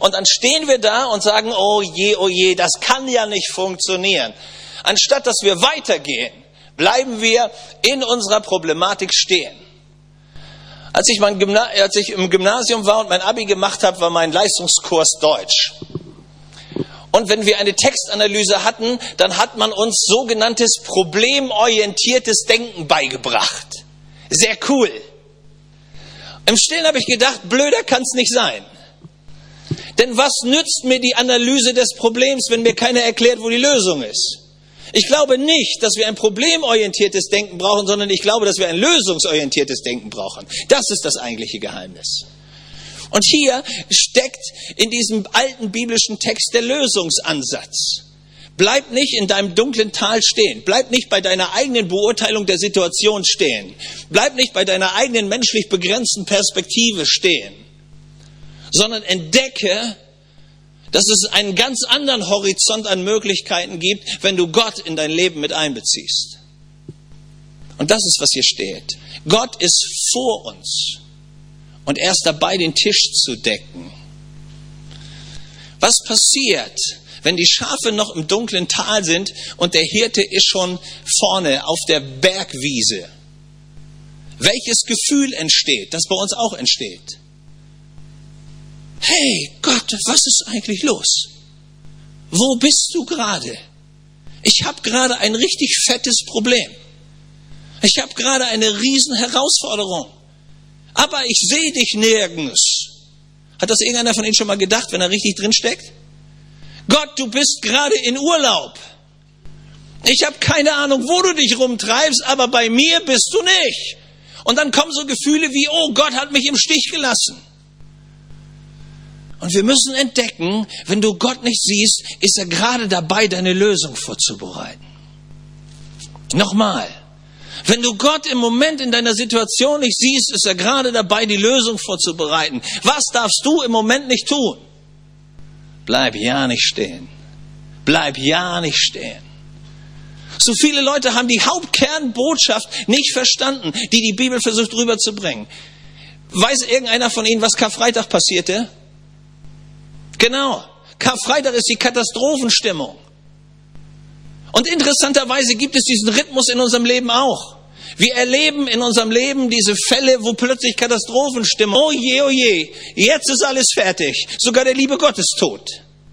Und dann stehen wir da und sagen, oh je, das kann ja nicht funktionieren. Anstatt dass wir weitergehen, bleiben wir in unserer Problematik stehen. Als ich im Gymnasium war und mein Abi gemacht habe, war mein Leistungskurs Deutsch. Und wenn wir eine Textanalyse hatten, dann hat man uns sogenanntes problemorientiertes Denken beigebracht. Sehr cool. Im Stillen habe ich gedacht, blöder kann es nicht sein. Denn was nützt mir die Analyse des Problems, wenn mir keiner erklärt, wo die Lösung ist? Ich glaube nicht, dass wir ein problemorientiertes Denken brauchen, sondern ich glaube, dass wir ein lösungsorientiertes Denken brauchen. Das ist das eigentliche Geheimnis. Und hier steckt in diesem alten biblischen Text der Lösungsansatz. Bleib nicht in deinem dunklen Tal stehen. Bleib nicht bei deiner eigenen Beurteilung der Situation stehen. Bleib nicht bei deiner eigenen menschlich begrenzten Perspektive stehen. Sondern entdecke, dass es einen ganz anderen Horizont an Möglichkeiten gibt, wenn du Gott in dein Leben mit einbeziehst. Und das ist, was hier steht. Gott ist vor uns und er ist dabei, den Tisch zu decken. Was passiert, wenn die Schafe noch im dunklen Tal sind und der Hirte ist schon vorne auf der Bergwiese? Welches Gefühl entsteht, das bei uns auch entsteht? Hey Gott, was ist eigentlich los? Wo bist du gerade? Ich habe gerade ein richtig fettes Problem. Ich habe gerade eine riesen Herausforderung. Aber ich sehe dich nirgends. Hat das irgendeiner von Ihnen schon mal gedacht, wenn er richtig drin steckt? Gott, du bist gerade in Urlaub. Ich habe keine Ahnung, wo du dich rumtreibst, aber bei mir bist du nicht. Und dann kommen so Gefühle wie, oh, Gott hat mich im Stich gelassen. Und wir müssen entdecken, wenn du Gott nicht siehst, ist er gerade dabei, deine Lösung vorzubereiten. Nochmal. Wenn du Gott im Moment in deiner Situation nicht siehst, ist er gerade dabei, die Lösung vorzubereiten. Was darfst du im Moment nicht tun? Bleib ja nicht stehen. Bleib ja nicht stehen. So viele Leute haben die Hauptkernbotschaft nicht verstanden, die die Bibel versucht rüberzubringen. Weiß irgendeiner von Ihnen, was Karfreitag passierte? Genau. Karfreitag ist die Katastrophenstimmung. Und interessanterweise gibt es diesen Rhythmus in unserem Leben auch. Wir erleben in unserem Leben diese Fälle, wo plötzlich Katastrophenstimmung, oh je, jetzt ist alles fertig. Sogar der liebe Gott ist tot.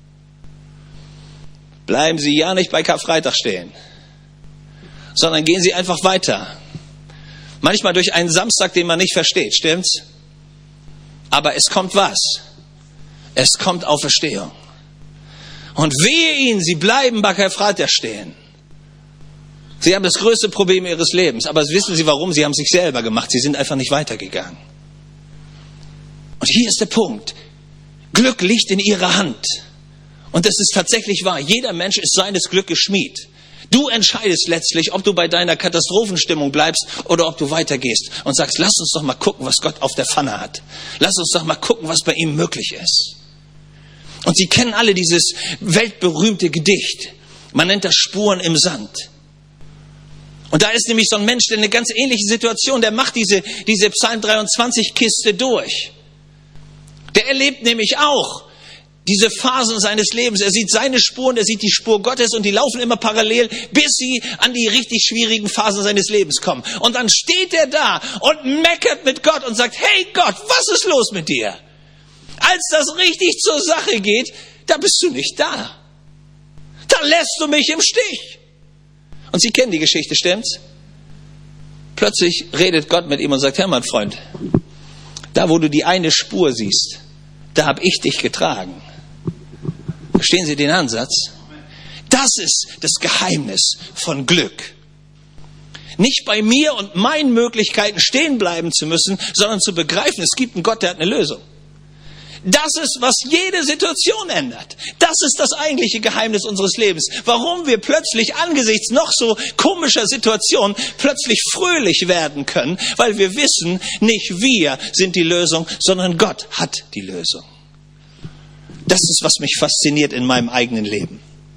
Bleiben Sie ja nicht bei Karfreitag stehen, sondern gehen Sie einfach weiter. Manchmal durch einen Samstag, den man nicht versteht, stimmt's? Aber es kommt was? Es kommt Auferstehung. Und wehe Ihnen, Sie bleiben bei Karfreitag stehen. Sie haben das größte Problem Ihres Lebens. Aber wissen Sie warum? Sie haben es sich selber gemacht. Sie sind einfach nicht weitergegangen. Und hier ist der Punkt. Glück liegt in Ihrer Hand. Und das ist tatsächlich wahr. Jeder Mensch ist seines Glückes Schmied. Du entscheidest letztlich, ob du bei deiner Katastrophenstimmung bleibst oder ob du weitergehst und sagst, lass uns doch mal gucken, was Gott auf der Pfanne hat. Lass uns doch mal gucken, was bei ihm möglich ist. Und Sie kennen alle dieses weltberühmte Gedicht. Man nennt das Spuren im Sand. Und da ist nämlich so ein Mensch, der eine ganz ähnliche Situation, der macht diese Psalm 23 Kiste durch. Der erlebt nämlich auch diese Phasen seines Lebens. Er sieht seine Spuren, er sieht die Spur Gottes und die laufen immer parallel, bis sie an die richtig schwierigen Phasen seines Lebens kommen. Und dann steht er da und meckert mit Gott und sagt, hey Gott, was ist los mit dir? Als das richtig zur Sache geht, da bist du nicht da. Da lässt du mich im Stich. Und Sie kennen die Geschichte, stimmt's? Plötzlich redet Gott mit ihm und sagt, hör mal, Freund, da wo du die eine Spur siehst, da habe ich dich getragen. Verstehen Sie den Ansatz? Das ist das Geheimnis von Glück. Nicht bei mir und meinen Möglichkeiten stehen bleiben zu müssen, sondern zu begreifen, es gibt einen Gott, der hat eine Lösung. Das ist, was jede Situation ändert. Das ist das eigentliche Geheimnis unseres Lebens. Warum wir plötzlich angesichts noch so komischer Situationen plötzlich fröhlich werden können, weil wir wissen, nicht wir sind die Lösung, sondern Gott hat die Lösung. Das ist, was mich fasziniert in meinem eigenen Leben.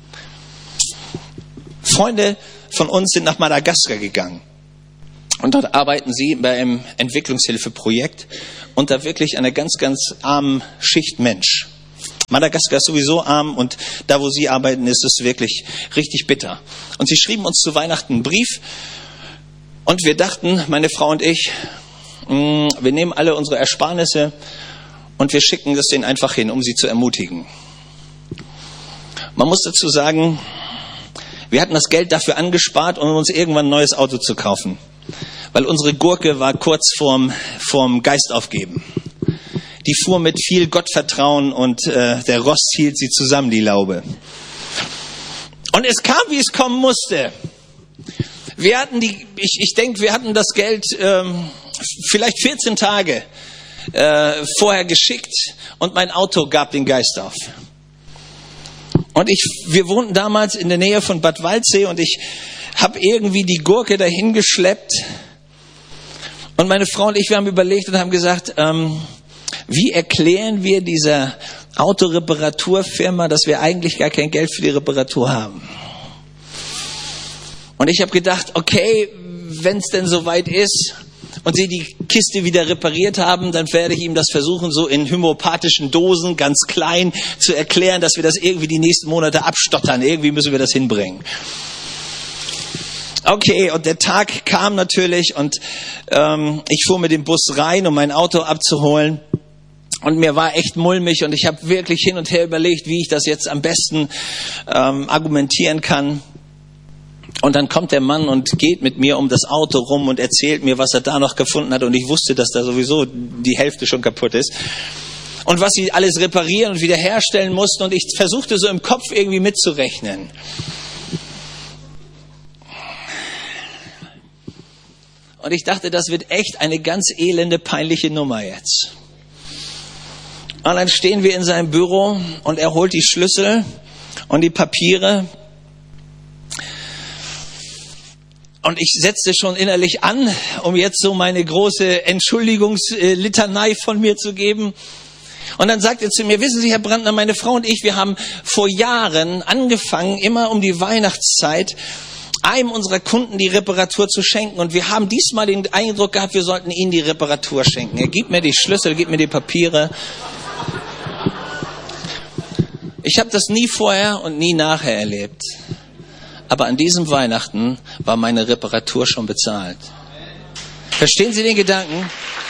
Freunde von uns sind nach Madagaskar gegangen. Und dort arbeiten sie bei einem Entwicklungshilfeprojekt unter wirklich einer ganz, ganz armen Schicht Mensch. Madagaskar ist sowieso arm und da, wo sie arbeiten, ist es wirklich richtig bitter. Und sie schrieben uns zu Weihnachten einen Brief und wir dachten, meine Frau und ich, wir nehmen alle unsere Ersparnisse und wir schicken das denen einfach hin, um sie zu ermutigen. Man muss dazu sagen, wir hatten das Geld dafür angespart, um uns irgendwann ein neues Auto zu kaufen, weil unsere Gurke war kurz vorm Geist aufgeben. Die fuhr mit viel Gottvertrauen und der Rost hielt sie zusammen, die Laube. Und es kam, wie es kommen musste. Wir hatten ich denke, wir hatten das Geld vielleicht 14 Tage vorher geschickt und mein Auto gab den Geist auf. Und wir wohnten damals in der Nähe von Bad Waldsee und ich habe irgendwie die Gurke dahin geschleppt. Und meine Frau und ich, wir haben überlegt und haben gesagt, wie erklären wir dieser Autoreparaturfirma, dass wir eigentlich gar kein Geld für die Reparatur haben? Und ich habe gedacht, okay, wenn es denn soweit ist und sie die Kiste wieder repariert haben, dann werde ich ihm das versuchen, so in homöopathischen Dosen, ganz klein, zu erklären, dass wir das irgendwie die nächsten Monate abstottern. Irgendwie müssen wir das hinbringen. Okay, und der Tag kam natürlich und ich fuhr mit dem Bus rein, um mein Auto abzuholen. Und mir war echt mulmig und ich habe wirklich hin und her überlegt, wie ich das jetzt am besten argumentieren kann. Und dann kommt der Mann und geht mit mir um das Auto rum und erzählt mir, was er da noch gefunden hat. Und ich wusste, dass da sowieso die Hälfte schon kaputt ist. Und was sie alles reparieren und wiederherstellen mussten. Und ich versuchte so im Kopf irgendwie mitzurechnen. Und ich dachte, das wird echt eine ganz elende, peinliche Nummer jetzt. Und dann stehen wir in seinem Büro und er holt die Schlüssel und die Papiere. Und ich setzte schon innerlich an, um jetzt so meine große Entschuldigungslitanei von mir zu geben. Und dann sagt er zu mir, wissen Sie, Herr Brandner, meine Frau und ich, wir haben vor Jahren angefangen, immer um die Weihnachtszeit, einem unserer Kunden die Reparatur zu schenken. Und wir haben diesmal den Eindruck gehabt, wir sollten ihnen die Reparatur schenken. Er gibt mir die Schlüssel, gibt mir die Papiere. Ich habe das nie vorher und nie nachher erlebt. Aber an diesem Weihnachten war meine Reparatur schon bezahlt. Verstehen Sie den Gedanken?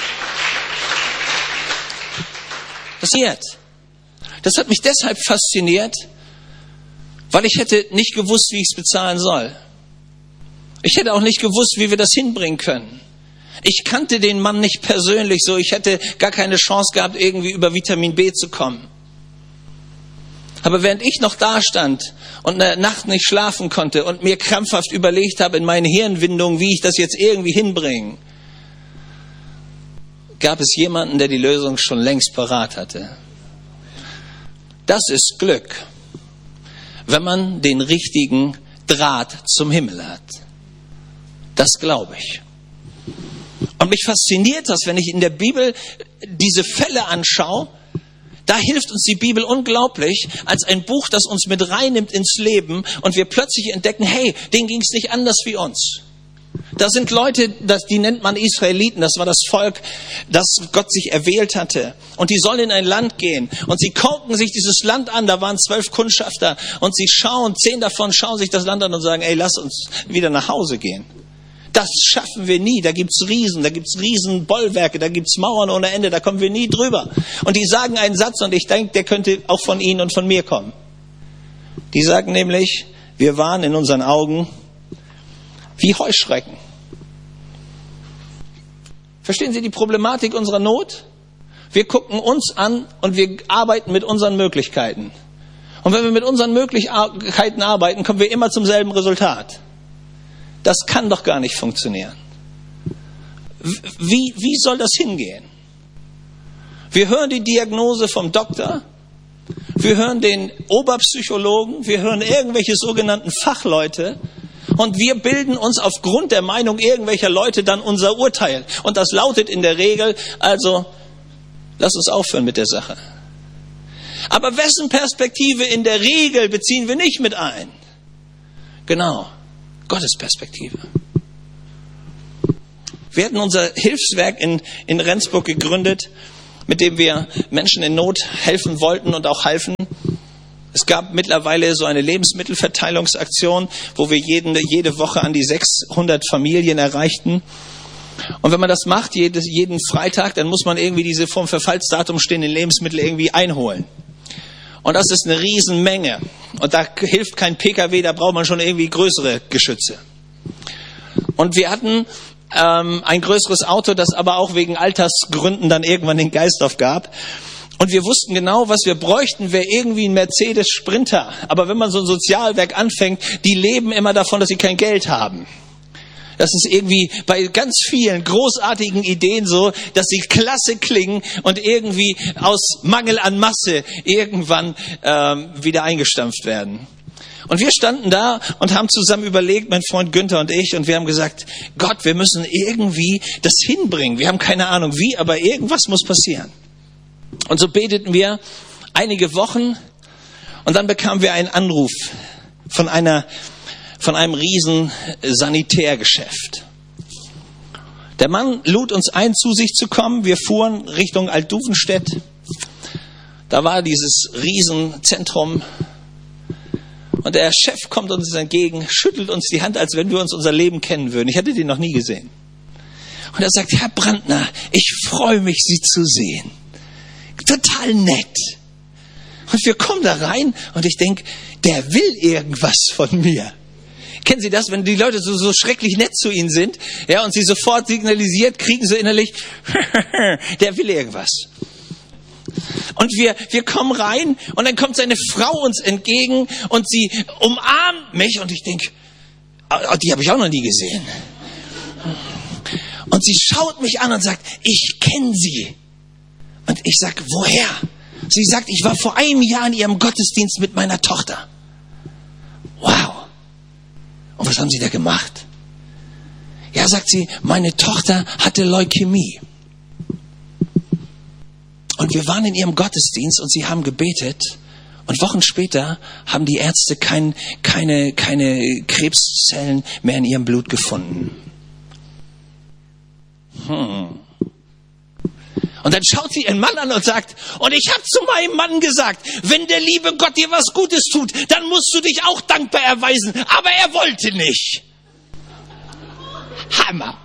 Das hat mich deshalb fasziniert, weil ich hätte nicht gewusst, wie ich es bezahlen soll. Ich hätte auch nicht gewusst, wie wir das hinbringen können. Ich kannte den Mann nicht persönlich so. Ich hätte gar keine Chance gehabt, irgendwie über Vitamin B zu kommen. Aber während ich noch da stand und eine Nacht nicht schlafen konnte und mir krampfhaft überlegt habe in meinen Hirnwindungen, wie ich das jetzt irgendwie hinbringe, gab es jemanden, der die Lösung schon längst parat hatte. Das ist Glück, wenn man den richtigen Draht zum Himmel hat. Das glaube ich. Und mich fasziniert das, wenn ich in der Bibel diese Fälle anschaue. Da hilft uns die Bibel unglaublich, als ein Buch, das uns mit reinnimmt ins Leben und wir plötzlich entdecken, hey, denen ging es nicht anders wie uns. Da sind Leute, die nennt man Israeliten, das war das Volk, das Gott sich erwählt hatte. Und die sollen in ein Land gehen. Und sie gucken sich dieses Land an, da waren 12 Kundschafter. Und sie 10 davon schauen sich das Land an und sagen, ey, lass uns wieder nach Hause gehen. Das schaffen wir nie. Da gibt's Riesenbollwerke, da gibt's Mauern ohne Ende, da kommen wir nie drüber. Und die sagen einen Satz und ich denke, der könnte auch von Ihnen und von mir kommen. Die sagen nämlich, wir waren in unseren Augen wie Heuschrecken. Verstehen Sie die Problematik unserer Not? Wir gucken uns an und wir arbeiten mit unseren Möglichkeiten. Und wenn wir mit unseren Möglichkeiten arbeiten, kommen wir immer zum selben Resultat. Das kann doch gar nicht funktionieren. Wie soll das hingehen? Wir hören die Diagnose vom Doktor, wir hören den Oberpsychologen, wir hören irgendwelche sogenannten Fachleute und wir bilden uns aufgrund der Meinung irgendwelcher Leute dann unser Urteil. Und das lautet in der Regel, also lass uns aufhören mit der Sache. Aber wessen Perspektive in der Regel beziehen wir nicht mit ein? Genau. Gottes Perspektive. Wir hatten unser Hilfswerk in Rendsburg gegründet mit dem wir Menschen in Not helfen wollten und auch halfen. Es gab mittlerweile so eine Lebensmittelverteilungsaktion, wo wir jede Woche an die 600 Familien erreichten. Und wenn man das macht, jeden Freitag, dann muss man irgendwie diese vom Verfallsdatum stehenden Lebensmittel irgendwie einholen. Und das ist eine Riesenmenge. Und da hilft kein PKW, da braucht man schon irgendwie größere Geschütze. Und wir hatten ein größeres Auto, das aber auch wegen Altersgründen dann irgendwann den Geist aufgab. Und wir wussten genau, was wir bräuchten, wäre irgendwie ein Mercedes Sprinter. Aber wenn man so ein Sozialwerk anfängt, die leben immer davon, dass sie kein Geld haben. Das ist irgendwie bei ganz vielen großartigen Ideen so, dass sie klasse klingen und irgendwie aus Mangel an Masse irgendwann wieder eingestampft werden. Und wir standen da und haben zusammen überlegt, mein Freund Günther und ich, und wir haben gesagt, Gott, wir müssen irgendwie das hinbringen. Wir haben keine Ahnung wie, aber irgendwas muss passieren. Und so beteten wir einige Wochen und dann bekamen wir einen Anruf von einem riesen Sanitärgeschäft. Der Mann lud uns ein, zu sich zu kommen. Wir fuhren Richtung Altduvenstedt. Da war dieses Riesenzentrum. Und der Chef kommt uns entgegen, schüttelt uns die Hand, als wenn wir uns unser Leben kennen würden. Ich hatte den noch nie gesehen. Und er sagt, Herr Brandner, ich freue mich, Sie zu sehen. Total nett. Und wir kommen da rein und ich denke, der will irgendwas von mir. Kennen Sie das, wenn die Leute so schrecklich nett zu Ihnen sind, ja, und Sie sofort signalisiert kriegen, so innerlich, der will irgendwas. Und wir kommen rein und dann kommt seine Frau uns entgegen und sie umarmt mich und ich denke, die habe ich auch noch nie gesehen. Und sie schaut mich an und sagt, ich kenne Sie. Und ich sage, woher? Sie sagt, ich war vor einem Jahr in Ihrem Gottesdienst mit meiner Tochter. Wow. Und was haben Sie da gemacht? Ja, sagt sie, meine Tochter hatte Leukämie. Und wir waren in ihrem Gottesdienst und sie haben gebetet. Und Wochen später haben die Ärzte keine Krebszellen mehr in ihrem Blut gefunden. Und dann schaut sie ihren Mann an und sagt, und ich habe zu meinem Mann gesagt, wenn der liebe Gott dir was Gutes tut, dann musst du dich auch dankbar erweisen. Aber er wollte nicht. Hammer.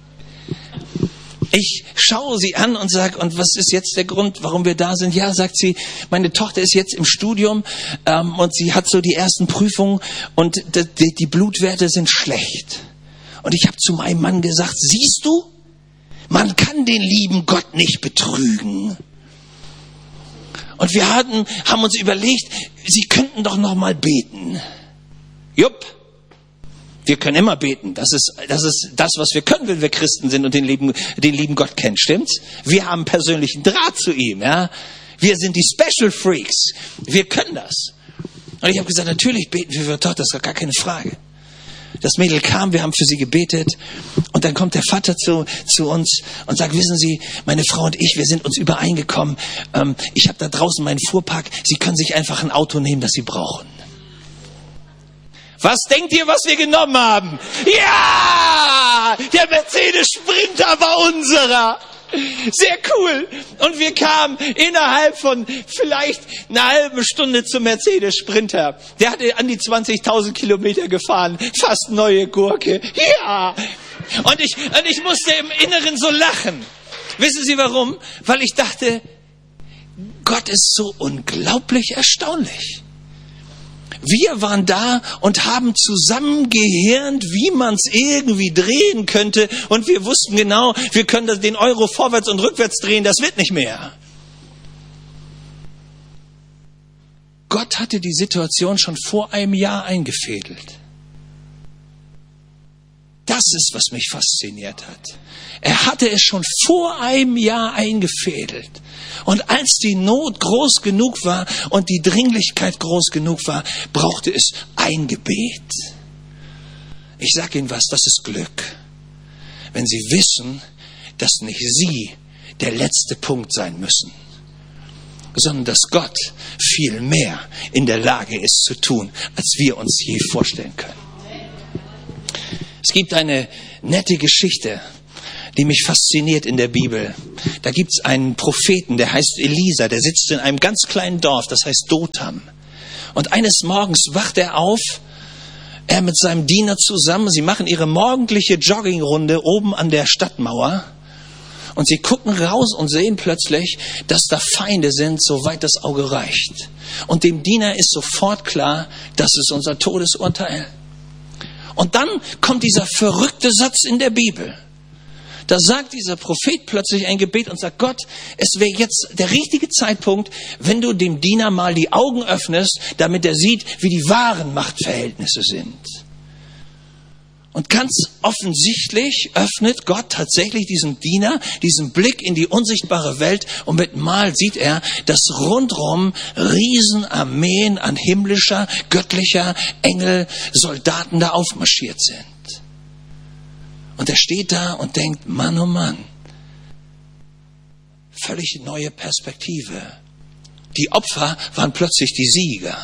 Ich schaue sie an und sage, und was ist jetzt der Grund, warum wir da sind? Ja, sagt sie, meine Tochter ist jetzt im Studium und sie hat so die ersten Prüfungen und die Blutwerte sind schlecht. Und ich habe zu meinem Mann gesagt, siehst du, man kann den lieben Gott nicht betrügen. Und wir haben uns überlegt, sie könnten doch noch mal beten. Jupp. Wir können immer beten. Das ist das, was wir können, wenn wir Christen sind und den lieben Gott kennen. Stimmt's? Wir haben persönlichen Draht zu ihm. Ja? Wir sind die Special Freaks. Wir können das. Und ich habe gesagt, natürlich beten wir für ihre Tochter, das ist gar keine Frage. Das Mädel kam, wir haben für sie gebetet. Und dann kommt der Vater zu uns und sagt, wissen Sie, meine Frau und ich, wir sind uns übereingekommen. Ich habe da draußen meinen Fuhrpark. Sie können sich einfach ein Auto nehmen, das Sie brauchen. Was denkt ihr, was wir genommen haben? Ja! Der Mercedes Sprinter war unserer. Sehr cool. Und wir kamen innerhalb von vielleicht einer halben Stunde zum Mercedes Sprinter. Der hatte an die 20.000 Kilometer gefahren. Fast neue Gurke. Ja! Und ich musste im Inneren so lachen. Wissen Sie warum? Weil ich dachte, Gott ist so unglaublich erstaunlich. Wir waren da und haben zusammen gehirnt, wie man es irgendwie drehen könnte. Und wir wussten genau, wir können den Euro vorwärts und rückwärts drehen, das wird nicht mehr. Gott hatte die Situation schon vor einem Jahr eingefädelt. Das ist, was mich fasziniert hat. Er hatte es schon vor einem Jahr eingefädelt. Und als die Not groß genug war und die Dringlichkeit groß genug war, brauchte es ein Gebet. Ich sage Ihnen was, das ist Glück. Wenn Sie wissen, dass nicht Sie der letzte Punkt sein müssen, sondern dass Gott viel mehr in der Lage ist zu tun, als wir uns je vorstellen können. Es gibt eine nette Geschichte. die mich fasziniert in der Bibel. Da gibt's einen Propheten, der heißt Elisa, der sitzt in einem ganz kleinen Dorf, das heißt Dotham. Und eines Morgens wacht er auf, er mit seinem Diener zusammen, sie machen ihre morgendliche Joggingrunde oben an der Stadtmauer und sie gucken raus und sehen plötzlich, dass da Feinde sind, soweit das Auge reicht. Und dem Diener ist sofort klar, das ist unser Todesurteil. Und dann kommt dieser verrückte Satz in der Bibel. Da sagt dieser Prophet plötzlich ein Gebet und sagt, Gott, es wäre jetzt der richtige Zeitpunkt, wenn du dem Diener mal die Augen öffnest, damit er sieht, wie die wahren Machtverhältnisse sind. Und ganz offensichtlich öffnet Gott tatsächlich diesem Diener diesen Blick in die unsichtbare Welt und mit Mal sieht er, dass rundrum Riesenarmeen an himmlischer, göttlicher Engel, Soldaten da aufmarschiert sind. Und er steht da und denkt, Mann, oh Mann, völlig neue Perspektive. Die Opfer waren plötzlich die Sieger.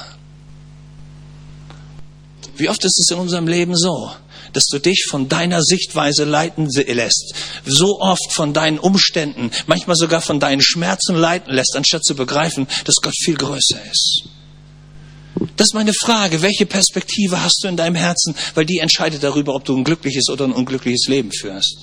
Wie oft ist es in unserem Leben so, dass du dich von deiner Sichtweise leiten lässt, so oft von deinen Umständen, manchmal sogar von deinen Schmerzen leiten lässt, anstatt zu begreifen, dass Gott viel größer ist. Das ist meine Frage, welche Perspektive hast du in deinem Herzen, weil die entscheidet darüber, ob du ein glückliches oder ein unglückliches Leben führst.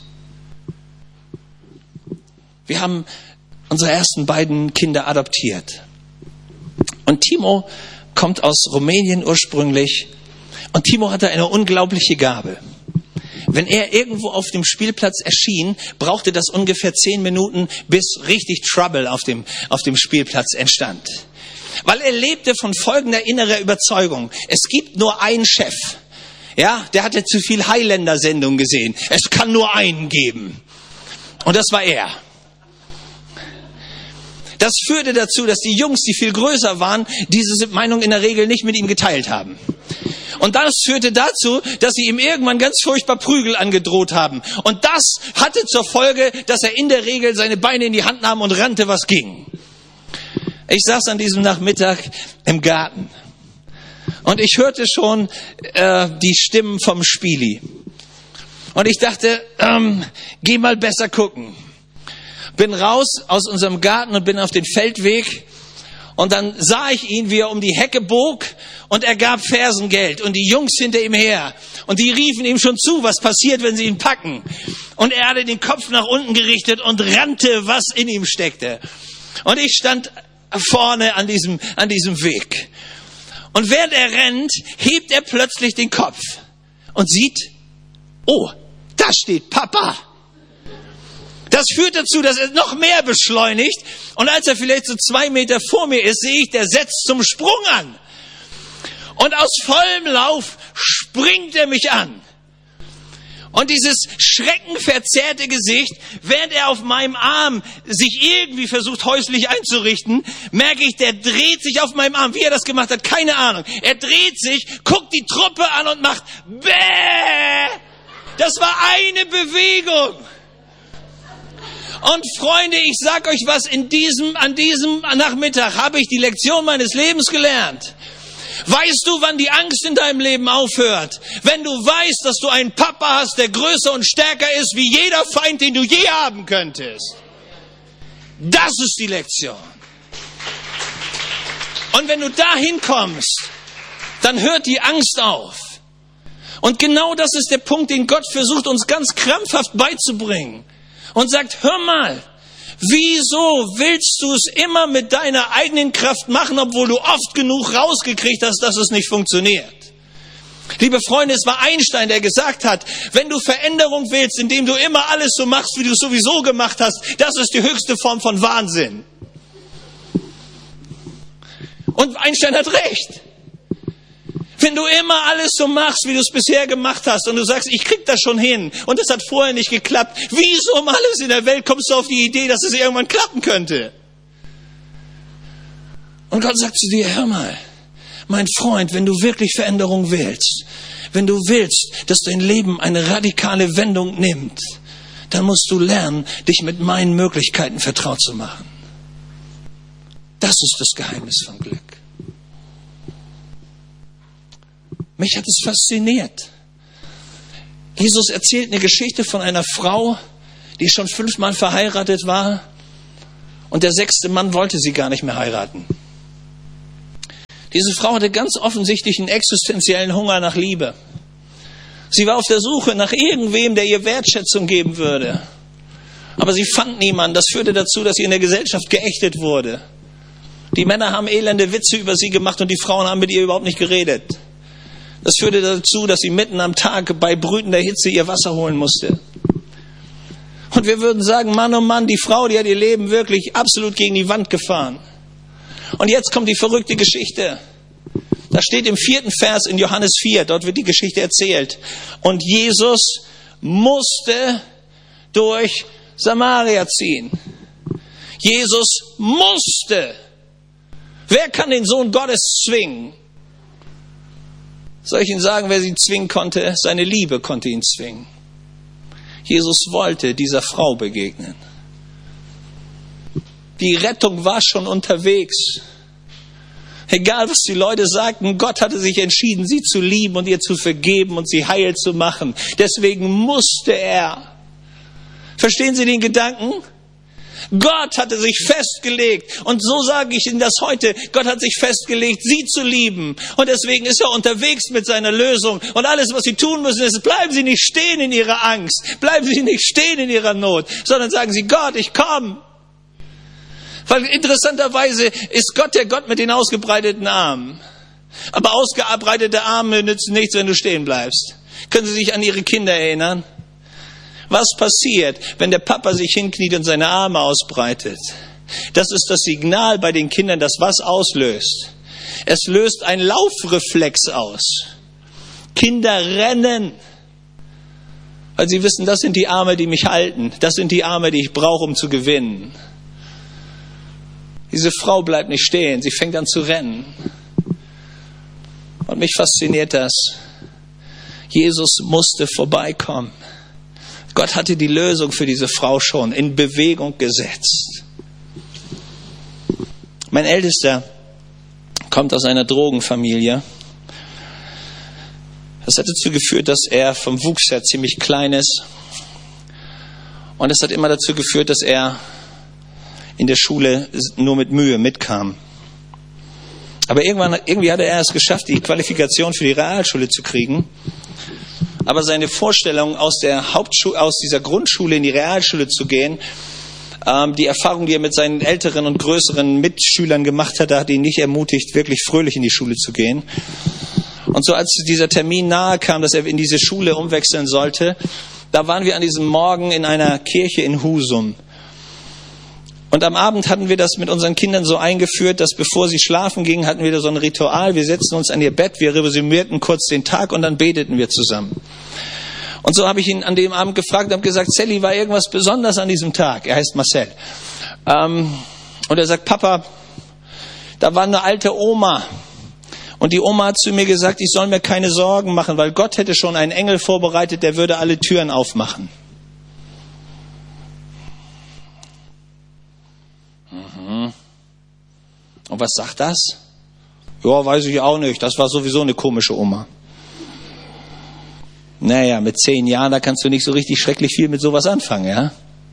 Wir haben unsere ersten beiden Kinder adoptiert. Und Timo kommt aus Rumänien ursprünglich. Und Timo hatte eine unglaubliche Gabe. Wenn er irgendwo auf dem Spielplatz erschien, brauchte das ungefähr 10 Minuten, bis richtig Trouble auf dem Spielplatz entstand. Weil er lebte von folgender innerer Überzeugung. Es gibt nur einen Chef. Ja, der hatte zu viel Highlander-Sendungen gesehen. Es kann nur einen geben. Und das war er. Das führte dazu, dass die Jungs, die viel größer waren, diese Meinung in der Regel nicht mit ihm geteilt haben. Und das führte dazu, dass sie ihm irgendwann ganz furchtbar Prügel angedroht haben. Und das hatte zur Folge, dass er in der Regel seine Beine in die Hand nahm und rannte, was ging. Ich saß an diesem Nachmittag im Garten und ich hörte schon die Stimmen vom Spieli. Und ich dachte, geh mal besser gucken. Bin raus aus unserem Garten und bin auf den Feldweg. Und dann sah ich ihn, wie er um die Hecke bog und er gab Fersengeld und die Jungs hinter ihm her. Und die riefen ihm schon zu, was passiert, wenn sie ihn packen. Und er hatte den Kopf nach unten gerichtet und rannte, was in ihm steckte. Und ich stand vorne an diesem Weg. Und während er rennt, hebt er plötzlich den Kopf und sieht, oh, da steht Papa. Das führt dazu, dass er noch mehr beschleunigt. Und als er vielleicht so 2 Meter vor mir ist, sehe ich, der setzt zum Sprung an. Und aus vollem Lauf springt er mich an. Und dieses schreckenverzerrte Gesicht, während er auf meinem Arm sich irgendwie versucht häuslich einzurichten, merke ich, der dreht sich auf meinem Arm. Wie er das gemacht hat, keine Ahnung. Er dreht sich, guckt die Truppe an und macht Bäh! Das war eine Bewegung. Und Freunde, ich sag euch was, an diesem Nachmittag habe ich die Lektion meines Lebens gelernt. Weißt du, wann die Angst in deinem Leben aufhört? Wenn du weißt, dass du einen Papa hast, der größer und stärker ist, wie jeder Feind, den du je haben könntest. Das ist die Lektion. Und wenn du dahin kommst, dann hört die Angst auf. Und genau das ist der Punkt, den Gott versucht, uns ganz krampfhaft beizubringen. Und sagt, hör mal, wieso willst du es immer mit deiner eigenen Kraft machen, obwohl du oft genug rausgekriegt hast, dass es nicht funktioniert? Liebe Freunde, es war Einstein, der gesagt hat, wenn du Veränderung willst, indem du immer alles so machst, wie du es sowieso gemacht hast, das ist die höchste Form von Wahnsinn. Und Einstein hat recht. Wenn du immer alles so machst, wie du es bisher gemacht hast und du sagst, ich krieg das schon hin und es hat vorher nicht geklappt, wieso um alles in der Welt kommst du auf die Idee, dass es irgendwann klappen könnte? Und Gott sagt zu dir, hör mal, mein Freund, wenn du wirklich Veränderung willst, wenn du willst, dass dein Leben eine radikale Wendung nimmt, dann musst du lernen, dich mit meinen Möglichkeiten vertraut zu machen. Das ist das Geheimnis von Glück. Mich hat es fasziniert. Jesus erzählt eine Geschichte von einer Frau, die schon 5-mal verheiratet war und der 6. Mann wollte sie gar nicht mehr heiraten. Diese Frau hatte ganz offensichtlich einen existenziellen Hunger nach Liebe. Sie war auf der Suche nach irgendwem, der ihr Wertschätzung geben würde. Aber sie fand niemanden. Das führte dazu, dass sie in der Gesellschaft geächtet wurde. Die Männer haben elende Witze über sie gemacht und die Frauen haben mit ihr überhaupt nicht geredet. Das führte dazu, dass sie mitten am Tag bei brütender Hitze ihr Wasser holen musste. Und wir würden sagen, Mann, oh Mann, die Frau, die hat ihr Leben wirklich absolut gegen die Wand gefahren. Und jetzt kommt die verrückte Geschichte. Da steht im 4. Vers in Johannes 4, dort wird die Geschichte erzählt. Und Jesus musste durch Samaria ziehen. Jesus musste. Wer kann den Sohn Gottes zwingen? Soll ich Ihnen sagen, wer sie zwingen konnte? Seine Liebe konnte ihn zwingen. Jesus wollte dieser Frau begegnen. Die Rettung war schon unterwegs. Egal, was die Leute sagten, Gott hatte sich entschieden, sie zu lieben und ihr zu vergeben und sie heil zu machen. Deswegen musste er. Verstehen Sie den Gedanken? Gott hatte sich festgelegt, und so sage ich Ihnen das heute, Gott hat sich festgelegt, Sie zu lieben. Und deswegen ist er unterwegs mit seiner Lösung. Und alles, was Sie tun müssen, ist, bleiben Sie nicht stehen in Ihrer Angst, bleiben Sie nicht stehen in Ihrer Not, sondern sagen Sie, Gott, ich komme. Weil interessanterweise ist Gott der Gott mit den ausgebreiteten Armen. Aber ausgebreitete Arme nützen nichts, wenn du stehen bleibst. Können Sie sich an Ihre Kinder erinnern? Was passiert, wenn der Papa sich hinkniet und seine Arme ausbreitet? Das ist das Signal bei den Kindern, das was auslöst. Es löst einen Laufreflex aus. Kinder rennen, weil sie wissen, das sind die Arme, die mich halten. Das sind die Arme, die ich brauche, um zu gewinnen. Diese Frau bleibt nicht stehen, sie fängt an zu rennen. Und mich fasziniert das. Jesus musste vorbeikommen. Gott hatte die Lösung für diese Frau schon in Bewegung gesetzt. Mein Ältester kommt aus einer Drogenfamilie. Das hat dazu geführt, dass er vom Wuchs her ziemlich klein ist. Und es hat immer dazu geführt, dass er in der Schule nur mit Mühe mitkam. Aber irgendwie hatte er es geschafft, die Qualifikation für die Realschule zu kriegen. Aber seine Vorstellung, aus dieser Grundschule in die Realschule zu gehen, die Erfahrung, die er mit seinen älteren und größeren Mitschülern gemacht hat, hat ihn nicht ermutigt, wirklich fröhlich in die Schule zu gehen. Und so als dieser Termin nahe kam, dass er in diese Schule umwechseln sollte, da waren wir an diesem Morgen in einer Kirche in Husum. Und am Abend hatten wir das mit unseren Kindern so eingeführt, dass bevor sie schlafen gingen, hatten wir da so ein Ritual. Wir setzten uns an ihr Bett, wir resümierten kurz den Tag und dann beteten wir zusammen. Und so habe ich ihn an dem Abend gefragt und habe gesagt, Sally, war irgendwas besonders an diesem Tag? Er heißt Marcel. Und er sagt, Papa, da war eine alte Oma. Und die Oma hat zu mir gesagt, ich soll mir keine Sorgen machen, weil Gott hätte schon einen Engel vorbereitet, der würde alle Türen aufmachen. Und was sagt das? Ja, weiß ich auch nicht. Das war sowieso eine komische Oma. Naja, mit 10 Jahren, da kannst du nicht so richtig schrecklich viel mit sowas anfangen, ja?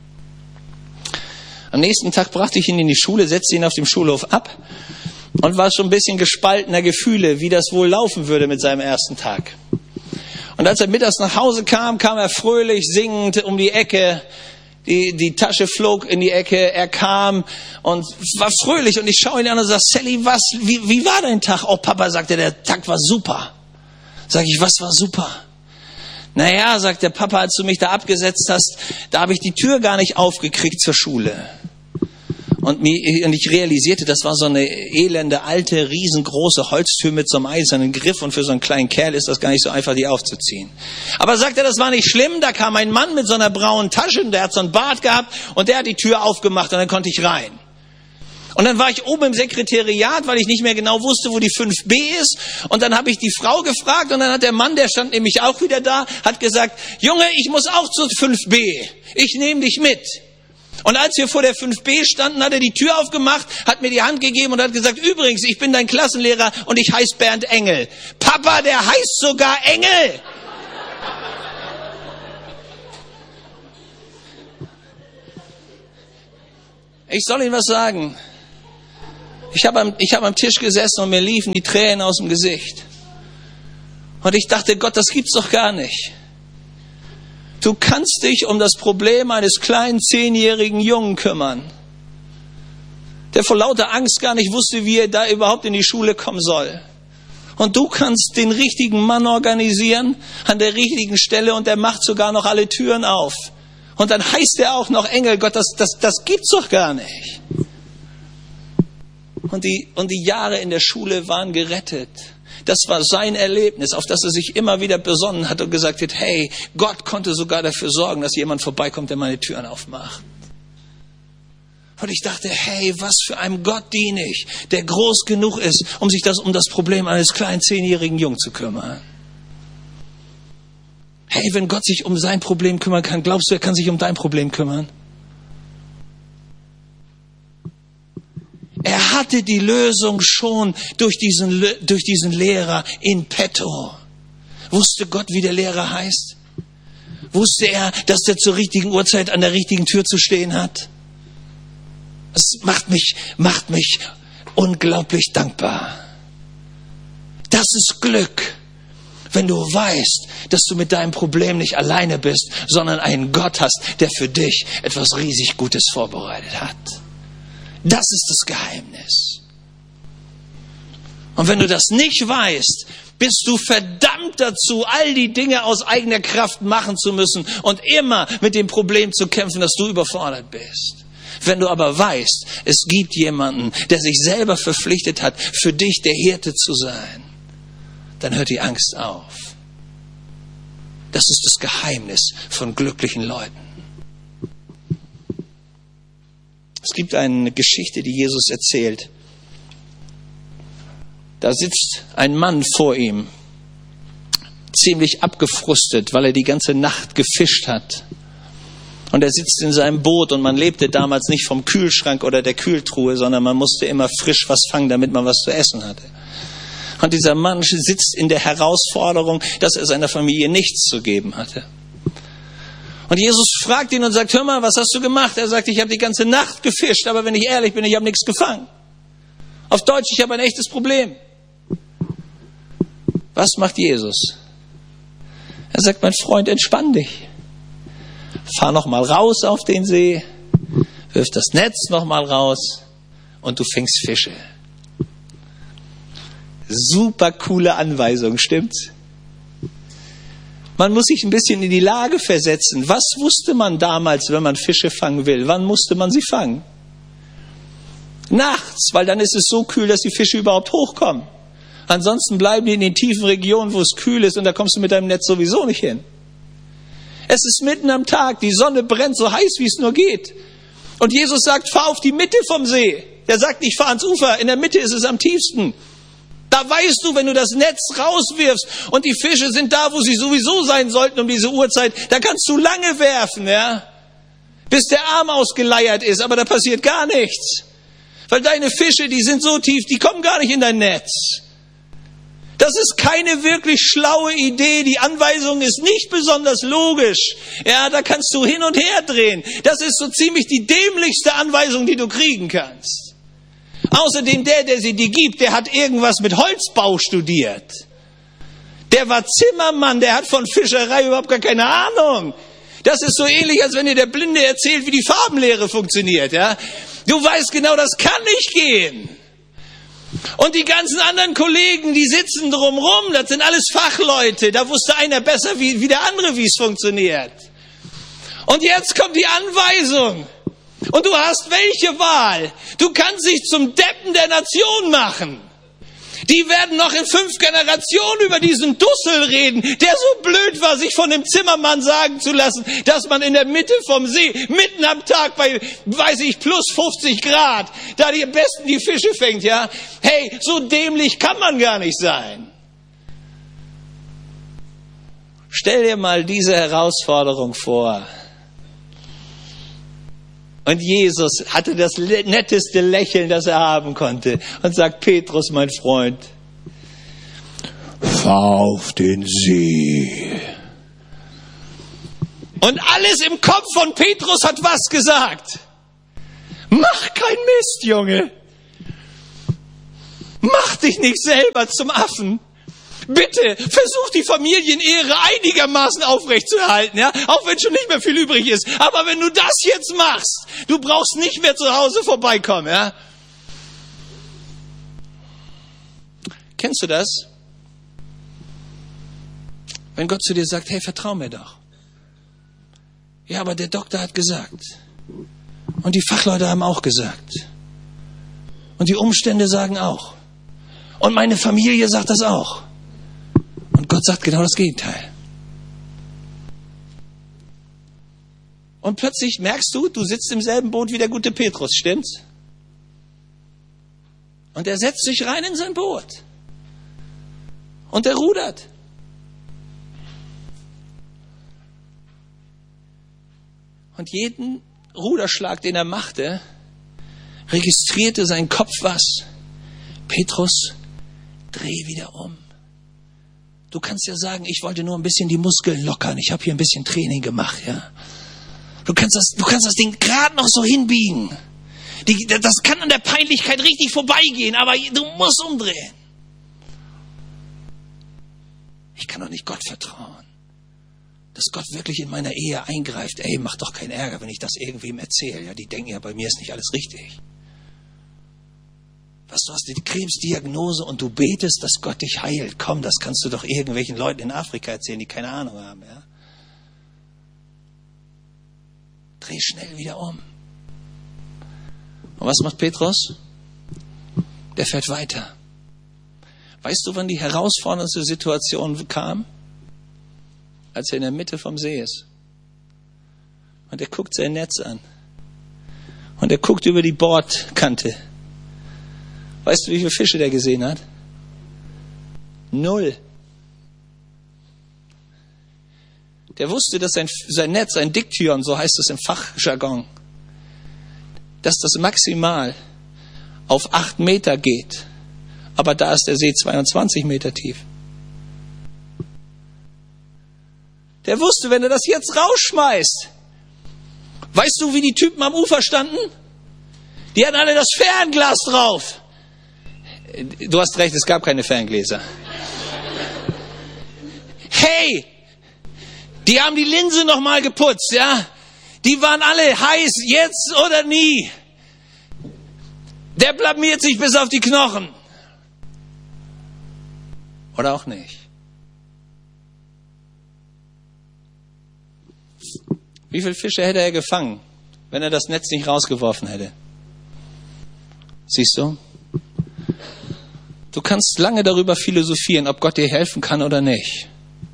Am nächsten Tag brachte ich ihn in die Schule, setzte ihn auf dem Schulhof ab und war schon ein bisschen gespaltener Gefühle, wie das wohl laufen würde mit seinem ersten Tag. Und als er mittags nach Hause kam, kam er fröhlich singend um die Ecke. Die Tasche flog in die Ecke, er kam und war fröhlich. Und ich schaue ihn an und sage, Sally, wie war dein Tag? Oh, Papa, sagte, der Tag war super. Sag ich, was war super? Naja, sagt der Papa, als du mich da abgesetzt hast, da habe ich die Tür gar nicht aufgekriegt zur Schule. Und ich realisierte, das war so eine elende, alte, riesengroße Holztür mit so einem eisernen Griff. Und für so einen kleinen Kerl ist das gar nicht so einfach, die aufzuziehen. Aber sagt er, das war nicht schlimm. Da kam ein Mann mit so einer braunen Tasche, und der hat so einen Bart gehabt. Und der hat die Tür aufgemacht und dann konnte ich rein. Und dann war ich oben im Sekretariat, weil ich nicht mehr genau wusste, wo die 5b ist. Und dann habe ich die Frau gefragt und dann hat der Mann, der stand nämlich auch wieder da, hat gesagt, Junge, ich muss auch zur 5b. Ich nehme dich mit. Und als wir vor der 5b standen, hat er die Tür aufgemacht, hat mir die Hand gegeben und hat gesagt, übrigens, ich bin dein Klassenlehrer und ich heiße Bernd Engel. Papa, der heißt sogar Engel. Ich soll Ihnen was sagen. Ich hab am Tisch gesessen und mir liefen die Tränen aus dem Gesicht. Und ich dachte, Gott, das gibt's doch gar nicht. Du kannst dich um das Problem eines kleinen 10-jährigen Jungen kümmern, der vor lauter Angst gar nicht wusste, wie er da überhaupt in die Schule kommen soll. Und du kannst den richtigen Mann organisieren, an der richtigen Stelle, und der macht sogar noch alle Türen auf. Und dann heißt er auch noch Engel. Gott, das gibt's doch gar nicht. Und die Jahre in der Schule waren gerettet. Das war sein Erlebnis, auf das er sich immer wieder besonnen hat und gesagt hat, hey, Gott konnte sogar dafür sorgen, dass jemand vorbeikommt, der meine Türen aufmacht. Und ich dachte, hey, was für einem Gott diene ich, der groß genug ist, um sich um das Problem eines kleinen 10-jährigen Jungen zu kümmern. Hey, wenn Gott sich um sein Problem kümmern kann, glaubst du, er kann sich um dein Problem kümmern? Er hatte die Lösung schon durch diesen Lehrer in petto. Wusste Gott, wie der Lehrer heißt? Wusste er, dass der zur richtigen Uhrzeit an der richtigen Tür zu stehen hat? Es macht mich unglaublich dankbar. Das ist Glück, wenn du weißt, dass du mit deinem Problem nicht alleine bist, sondern einen Gott hast, der für dich etwas riesig Gutes vorbereitet hat. Das ist das Geheimnis. Und wenn du das nicht weißt, bist du verdammt dazu, all die Dinge aus eigener Kraft machen zu müssen und immer mit dem Problem zu kämpfen, dass du überfordert bist. Wenn du aber weißt, es gibt jemanden, der sich selber verpflichtet hat, für dich der Hirte zu sein, dann hört die Angst auf. Das ist das Geheimnis von glücklichen Leuten. Es gibt eine Geschichte, die Jesus erzählt. Da sitzt ein Mann vor ihm, ziemlich abgefrustet, weil er die ganze Nacht gefischt hat. Und er sitzt in seinem Boot, und man lebte damals nicht vom Kühlschrank oder der Kühltruhe, sondern man musste immer frisch was fangen, damit man was zu essen hatte. Und dieser Mann sitzt in der Herausforderung, dass er seiner Familie nichts zu geben hatte. Und Jesus fragt ihn und sagt, hör mal, was hast du gemacht? Er sagt, ich habe die ganze Nacht gefischt, aber wenn ich ehrlich bin, ich habe nichts gefangen. Auf Deutsch, ich habe ein echtes Problem. Was macht Jesus? Er sagt, mein Freund, entspann dich. Fahr noch mal raus auf den See, wirf das Netz noch mal raus und du fängst Fische. Super coole Anweisung, stimmt's? Man muss sich ein bisschen in die Lage versetzen. Was wusste man damals, wenn man Fische fangen will? Wann musste man sie fangen? Nachts, weil dann ist es so kühl, dass die Fische überhaupt hochkommen. Ansonsten bleiben die in den tiefen Regionen, wo es kühl ist, und da kommst du mit deinem Netz sowieso nicht hin. Es ist mitten am Tag, die Sonne brennt so heiß, wie es nur geht. Und Jesus sagt, fahr auf die Mitte vom See. Er sagt nicht, fahr ans Ufer, in der Mitte ist es am tiefsten. Da weißt du, wenn du das Netz rauswirfst und die Fische sind da, wo sie sowieso sein sollten um diese Uhrzeit, da kannst du lange werfen, ja, bis der Arm ausgeleiert ist, aber da passiert gar nichts. Weil deine Fische, die sind so tief, die kommen gar nicht in dein Netz. Das ist keine wirklich schlaue Idee. Die Anweisung ist nicht besonders logisch. Ja, da kannst du hin und her drehen. Das ist so ziemlich die dämlichste Anweisung, die du kriegen kannst. Außerdem der sie dir gibt, der hat irgendwas mit Holzbau studiert. Der war Zimmermann, der hat von Fischerei überhaupt gar keine Ahnung. Das ist so ähnlich, als wenn dir der Blinde erzählt, wie die Farbenlehre funktioniert. Ja? Du weißt genau, das kann nicht gehen. Und die ganzen anderen Kollegen, die sitzen drumrum, das sind alles Fachleute. Da wusste einer besser wie der andere, wie es funktioniert. Und jetzt kommt die Anweisung. Und du hast welche Wahl? Du kannst dich zum Deppen der Nation machen. Die werden noch in 5 Generationen über diesen Dussel reden, der so blöd war, sich von dem Zimmermann sagen zu lassen, dass man in der Mitte vom See, mitten am Tag bei, weiß ich, plus 50 Grad, da die am besten die Fische fängt, ja. Hey, so dämlich kann man gar nicht sein. Stell dir mal diese Herausforderung vor. Und Jesus hatte das netteste Lächeln, das er haben konnte, und sagt, Petrus, mein Freund, fahr auf den See. Und alles im Kopf von Petrus hat was gesagt? Mach kein Mist, Junge. Mach dich nicht selber zum Affen. Bitte, versuch die Familienehre einigermaßen aufrechtzuerhalten, ja? Auch wenn schon nicht mehr viel übrig ist. Aber wenn du das jetzt machst, du brauchst nicht mehr zu Hause vorbeikommen, ja? Kennst du das? Wenn Gott zu dir sagt, hey, vertrau mir doch. Ja, aber der Doktor hat gesagt. Und die Fachleute haben auch gesagt. Und die Umstände sagen auch. Und meine Familie sagt das auch. Und Gott sagt genau das Gegenteil. Und plötzlich merkst du, du sitzt im selben Boot wie der gute Petrus, stimmt's? Und er setzt sich rein in sein Boot. Und er rudert. Und jeden Ruderschlag, den er machte, registrierte sein Kopf was? Petrus, dreh wieder um. Du kannst ja sagen, ich wollte nur ein bisschen die Muskeln lockern. Ich habe hier ein bisschen Training gemacht, ja. Du kannst das Ding gerade noch so hinbiegen. Das kann an der Peinlichkeit richtig vorbeigehen, aber du musst umdrehen. Ich kann doch nicht Gott vertrauen, dass Gott wirklich in meiner Ehe eingreift. Ey, mach doch keinen Ärger, wenn ich das irgendwem erzähle. Ja, die denken ja, bei mir ist nicht alles richtig. Was, du hast die Krebsdiagnose und du betest, dass Gott dich heilt. Komm, das kannst du doch irgendwelchen Leuten in Afrika erzählen, die keine Ahnung haben. Ja? Dreh schnell wieder um. Und was macht Petrus? Der fährt weiter. Weißt du, wann die herausfordernde Situation kam? Als er in der Mitte vom See ist. Und er guckt sein Netz an. Und er guckt über die Bordkante. Weißt du, wie viele Fische der gesehen hat? 0. Der wusste, dass sein Netz, sein Diktion, so heißt es im Fachjargon, dass das maximal auf 8 Meter geht. Aber da ist der See 22 Meter tief. Der wusste, wenn er das jetzt rausschmeißt. Weißt du, wie die Typen am Ufer standen? Die hatten alle das Fernglas drauf. Du hast recht, es gab keine Ferngläser. Hey, die haben die Linse noch mal geputzt, ja? Die waren alle heiß, jetzt oder nie. Der blamiert sich bis auf die Knochen. Oder auch nicht. Wie viele Fische hätte er gefangen, wenn er das Netz nicht rausgeworfen hätte? Siehst du? Du kannst lange darüber philosophieren, ob Gott dir helfen kann oder nicht.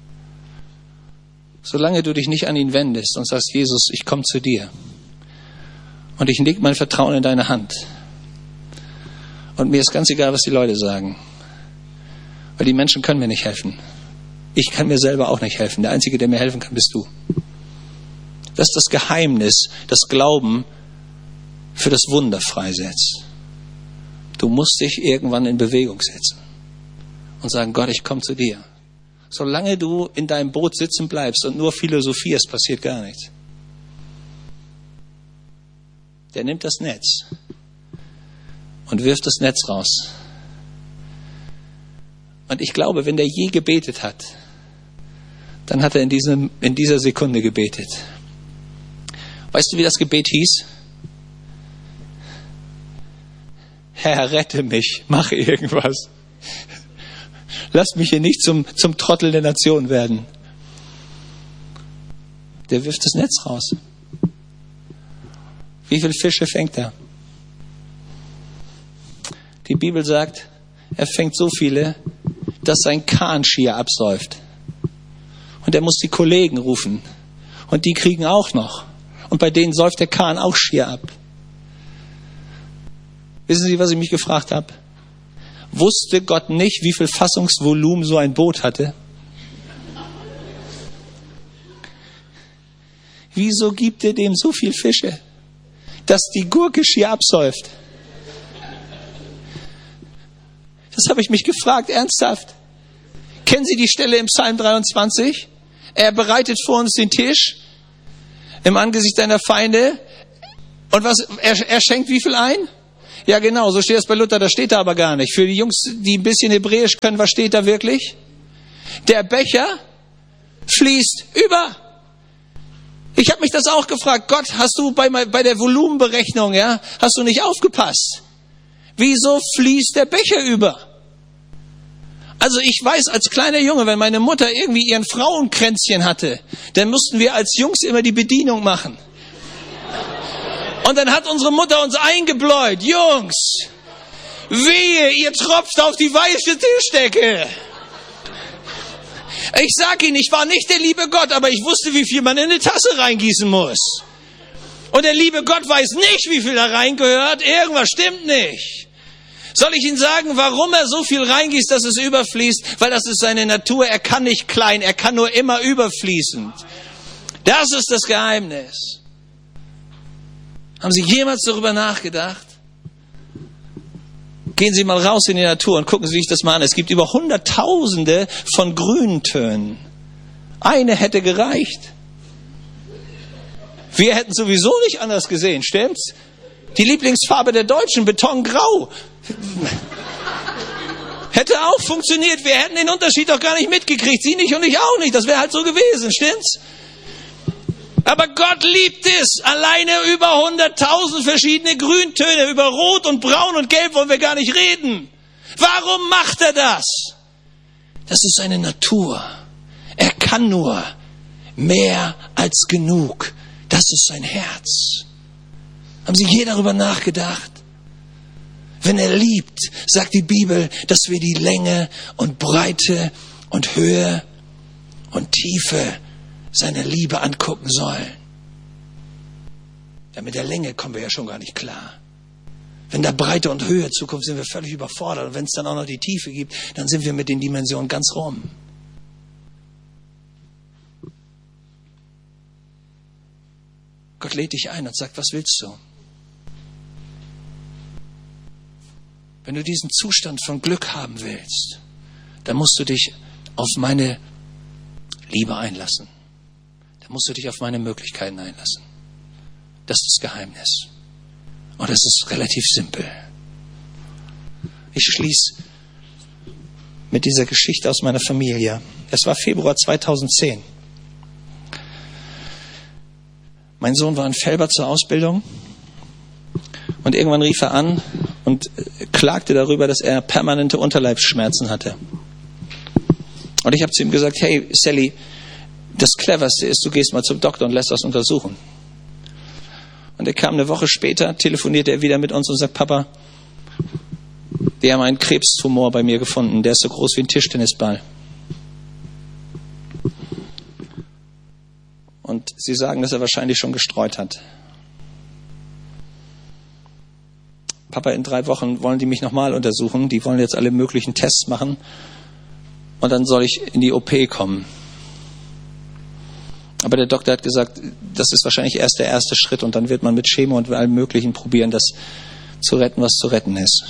Solange du dich nicht an ihn wendest und sagst, Jesus, ich komme zu dir. Und ich leg mein Vertrauen in deine Hand. Und mir ist ganz egal, was die Leute sagen. Weil die Menschen können mir nicht helfen. Ich kann mir selber auch nicht helfen. Der Einzige, der mir helfen kann, bist du. Das ist das Geheimnis, das Glauben für das Wunder freisetzt. Du musst dich irgendwann in Bewegung setzen und sagen, Gott, ich komme zu dir. Solange du in deinem Boot sitzen bleibst und nur philosophierst, passiert gar nichts. Der nimmt das Netz und wirft das Netz raus. Und ich glaube, wenn der je gebetet hat, dann hat er in dieser Sekunde gebetet. Weißt du, wie das Gebet hieß? Herr, rette mich, mach irgendwas. Lass mich hier nicht zum Trottel der Nation werden. Der wirft das Netz raus. Wie viele Fische fängt er? Die Bibel sagt, er fängt so viele, dass sein Kahn schier absäuft. Und er muss die Kollegen rufen. Und die kriegen auch noch. Und bei denen säuft der Kahn auch schier ab. Wissen Sie, was ich mich gefragt habe? Wusste Gott nicht, wie viel Fassungsvolumen so ein Boot hatte? Wieso gibt er dem so viel Fische, dass die Gurke schier absäuft? Das habe ich mich gefragt, ernsthaft. Kennen Sie die Stelle im Psalm 23? Er bereitet vor uns den Tisch im Angesicht deiner Feinde. Und was, er schenkt wie viel ein? Ja genau, so steht es bei Luther, das steht da aber gar nicht. Für die Jungs, die ein bisschen Hebräisch können, was steht da wirklich? Der Becher fließt über. Ich habe mich das auch gefragt. Gott, hast du bei der Volumenberechnung, ja, hast du nicht aufgepasst? Wieso fließt der Becher über? Also ich weiß als kleiner Junge, wenn meine Mutter irgendwie ihren Frauenkränzchen hatte, dann mussten wir als Jungs immer die Bedienung machen. Und dann hat unsere Mutter uns eingebläut. Jungs, wehe, ihr tropft auf die weiße Tischdecke. Ich sag Ihnen, ich war nicht der liebe Gott, aber ich wusste, wie viel man in eine Tasse reingießen muss. Und der liebe Gott weiß nicht, wie viel da reingehört. Irgendwas stimmt nicht. Soll ich Ihnen sagen, warum er so viel reingießt, dass es überfließt? Weil das ist seine Natur. Er kann nicht klein, er kann nur immer überfließend. Das ist das Geheimnis. Haben Sie jemals darüber nachgedacht? Gehen Sie mal raus in die Natur und gucken Sie sich das mal an. Es gibt über Hunderttausende von Grüntönen. Eine hätte gereicht. Wir hätten sowieso nicht anders gesehen, stimmt's? Die Lieblingsfarbe der Deutschen, Betongrau. Hätte auch funktioniert. Wir hätten den Unterschied doch gar nicht mitgekriegt. Sie nicht und ich auch nicht. Das wäre halt so gewesen, stimmt's? Aber Gott liebt es. Alleine über 100.000 verschiedene Grüntöne, über Rot und Braun und Gelb wollen wir gar nicht reden. Warum macht er das? Das ist seine Natur. Er kann nur mehr als genug. Das ist sein Herz. Haben Sie je darüber nachgedacht? Wenn er liebt, sagt die Bibel, dass wir die Länge und Breite und Höhe und Tiefe seiner Liebe angucken sollen. Ja, mit der Länge kommen wir ja schon gar nicht klar. Wenn da Breite und Höhe zukommt, sind wir völlig überfordert. Und wenn es dann auch noch die Tiefe gibt, dann sind wir mit den Dimensionen ganz rum. Gott lädt dich ein und sagt, was willst du? Wenn du diesen Zustand von Glück haben willst, dann musst du dich auf meine Liebe einlassen. Dann musst du dich auf meine Möglichkeiten einlassen. Das ist das Geheimnis. Und das ist relativ simpel. Ich schließe mit dieser Geschichte aus meiner Familie. Es war Februar 2010. Mein Sohn war in Velbert zur Ausbildung und irgendwann rief er an und klagte darüber, dass er permanente Unterleibsschmerzen hatte. Und ich habe zu ihm gesagt, hey Sally, das Cleverste ist, du gehst mal zum Doktor und lässt das untersuchen. Und er kam eine Woche später, telefonierte er wieder mit uns und sagt, Papa, wir haben einen Krebstumor bei mir gefunden, der ist so groß wie ein Tischtennisball. Und sie sagen, dass er wahrscheinlich schon gestreut hat. Papa, in 3 Wochen wollen die mich nochmal untersuchen. Die wollen jetzt alle möglichen Tests machen. Und dann soll ich in die OP kommen. Aber der Doktor hat gesagt, das ist wahrscheinlich erst der erste Schritt. Und dann wird man mit Chemo und allem Möglichen probieren, das zu retten, was zu retten ist.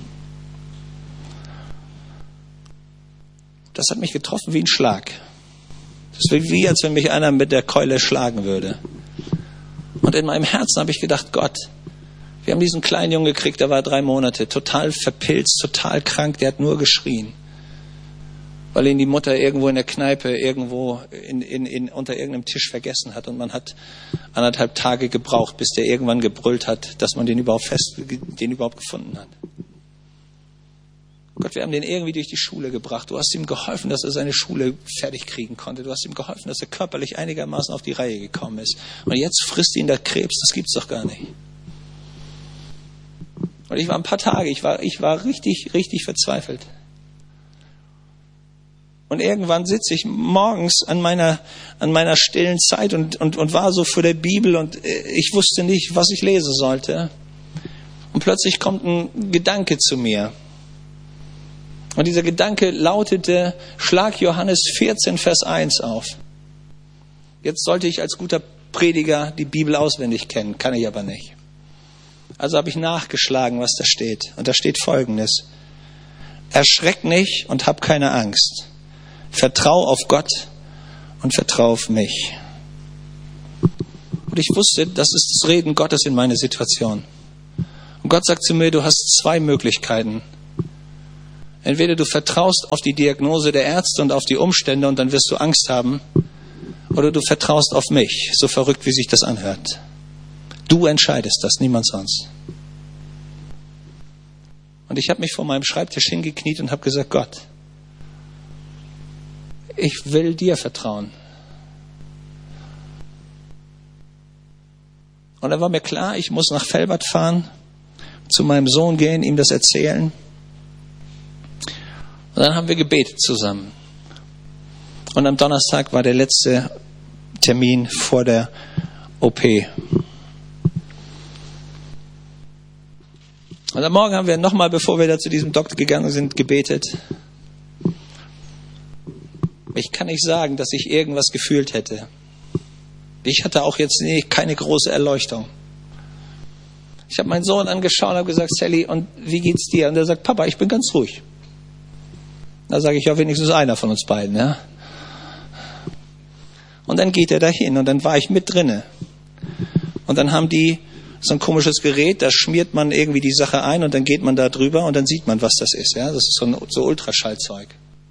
Das hat mich getroffen wie ein Schlag. Das ist wie, als wenn mich einer mit der Keule schlagen würde. Und in meinem Herzen habe ich gedacht, Gott, wir haben diesen kleinen Jungen gekriegt, der war 3 Monate, total verpilzt, total krank, der hat nur geschrien. Weil ihn die Mutter irgendwo in der Kneipe, irgendwo unter irgendeinem Tisch vergessen hat. Und man hat 1,5 Tage gebraucht, bis der irgendwann gebrüllt hat, dass man den überhaupt gefunden hat. Gott, wir haben den irgendwie durch die Schule gebracht. Du hast ihm geholfen, dass er seine Schule fertig kriegen konnte. Du hast ihm geholfen, dass er körperlich einigermaßen auf die Reihe gekommen ist. Und jetzt frisst ihn der Krebs. Das gibt's doch gar nicht. Und ich war ein paar Tage, ich war richtig, richtig verzweifelt. Und irgendwann sitze ich morgens an meiner stillen Zeit und war so vor der Bibel und ich wusste nicht, was ich lesen sollte. Und plötzlich kommt ein Gedanke zu mir. Und dieser Gedanke lautete, schlag Johannes 14, Vers 1 auf. Jetzt sollte ich als guter Prediger die Bibel auswendig kennen, kann ich aber nicht. Also habe ich nachgeschlagen, was da steht. Und da steht Folgendes. Erschreck nicht und hab keine Angst. Vertrau auf Gott und vertrau auf mich. Und ich wusste, das ist das Reden Gottes in meine Situation. Und Gott sagt zu mir, du hast 2 Möglichkeiten. Entweder du vertraust auf die Diagnose der Ärzte und auf die Umstände und dann wirst du Angst haben, oder du vertraust auf mich, so verrückt wie sich das anhört. Du entscheidest das, niemand sonst. Und ich habe mich vor meinem Schreibtisch hingekniet und habe gesagt, Gott, ich will dir vertrauen. Und dann war mir klar, ich muss nach Velbert fahren, zu meinem Sohn gehen, ihm das erzählen. Und dann haben wir gebetet zusammen. Und am Donnerstag war der letzte Termin vor der OP. Und am Morgen haben wir nochmal, bevor wir da zu diesem Doktor gegangen sind, gebetet. Ich kann nicht sagen, dass ich irgendwas gefühlt hätte. Ich hatte auch jetzt keine große Erleuchtung. Ich habe meinen Sohn angeschaut und habe gesagt, Sally, und wie geht's dir? Und er sagt, Papa, ich bin ganz ruhig. Da sage ich, ja, wenigstens einer von uns beiden. Ja? Und dann geht er dahin und dann war ich mit drinne. Und dann haben die so ein komisches Gerät, da schmiert man irgendwie die Sache ein und dann geht man da drüber und dann sieht man, was das ist. Ja? Das ist so Ultraschallzeug.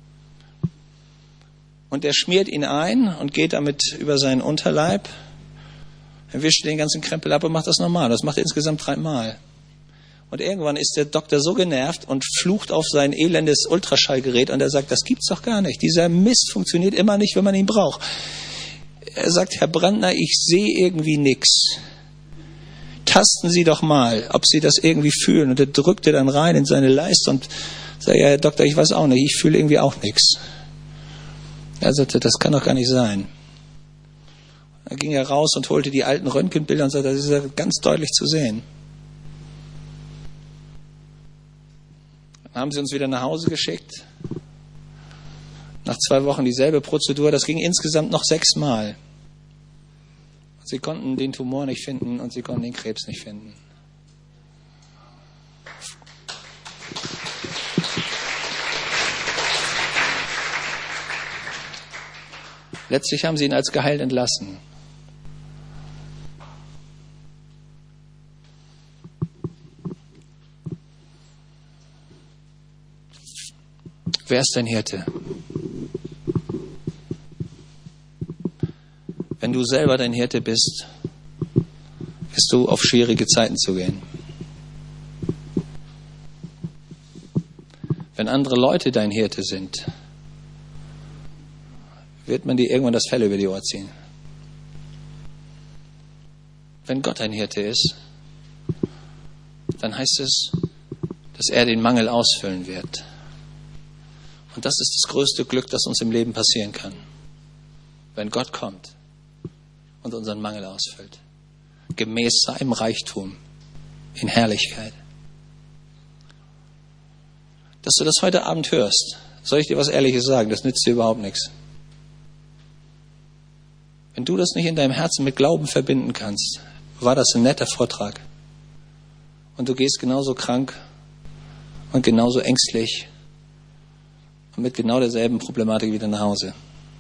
Und er schmiert ihn ein und geht damit über seinen Unterleib. Er wischt den ganzen Krempel ab und macht das normal. Das macht er insgesamt 3 Mal. Und irgendwann ist der Doktor so genervt und flucht auf sein elendes Ultraschallgerät und er sagt, das gibt's doch gar nicht. Dieser Mist funktioniert immer nicht, wenn man ihn braucht. Er sagt, Herr Brandner, ich sehe irgendwie nichts. Tasten Sie doch mal, ob Sie das irgendwie fühlen. Und er drückte dann rein in seine Leiste und sagt, ja, Herr Doktor, ich weiß auch nicht, ich fühle irgendwie auch nichts. Er sagte, das kann doch gar nicht sein. Dann ging er raus und holte die alten Röntgenbilder und sagte, das ist ja ganz deutlich zu sehen. Dann haben sie uns wieder nach Hause geschickt. Nach 2 Wochen dieselbe Prozedur. Das ging insgesamt noch 6 Mal. Sie konnten den Tumor nicht finden und sie konnten den Krebs nicht finden. Letztlich haben sie ihn als geheilt entlassen. Wer ist dein Hirte? Wenn du selber dein Hirte bist, wirst du auf schwierige Zeiten zugehen. Wenn andere Leute dein Hirte sind, wird man dir irgendwann das Fell über die Ohren ziehen. Wenn Gott ein Hirte ist, dann heißt es, dass er den Mangel ausfüllen wird. Und das ist das größte Glück, das uns im Leben passieren kann. Wenn Gott kommt und unseren Mangel ausfüllt. Gemäß seinem Reichtum in Herrlichkeit. Dass du das heute Abend hörst, soll ich dir was Ehrliches sagen, das nützt dir überhaupt nichts. Wenn du das nicht in deinem Herzen mit Glauben verbinden kannst, war das ein netter Vortrag. Und du gehst genauso krank und genauso ängstlich und mit genau derselben Problematik wieder nach Hause.